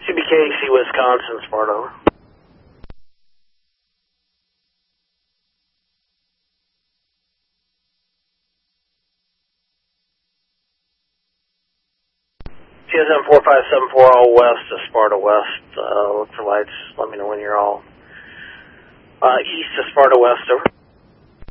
CBKC, Wisconsin, Sparta. Over. CSM 4574, all west to Sparta West. Look for lights. Let me know when you're all east to Sparta West. Over.